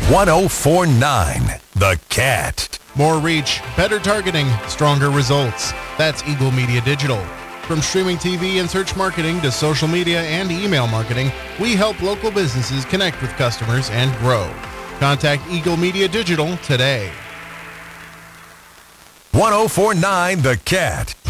1049 The Cat. More reach, better targeting, stronger results. That's Eagle Media Digital. From streaming TV and search marketing to social media and email marketing, we help local businesses connect with customers and grow. Contact Eagle Media Digital today. 1049 The Cat.